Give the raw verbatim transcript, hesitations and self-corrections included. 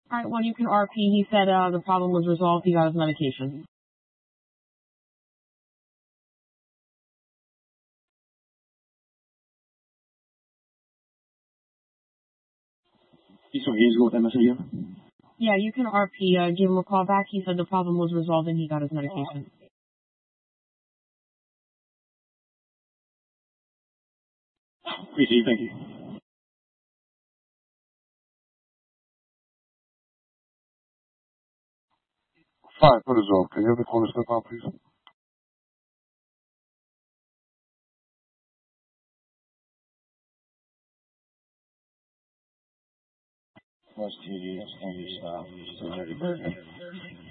All right, well, you can R P. He said uh, the problem was resolved. He got his medication. So he's go with M S again? Yeah, you can R P. Uh, give him a call back. He said the problem was resolved and he got his medication. Appreciate it. Thank you. Fine, put us off. Can you have the caller step out, please? West T V, that's on your stop. So, Harry Burger.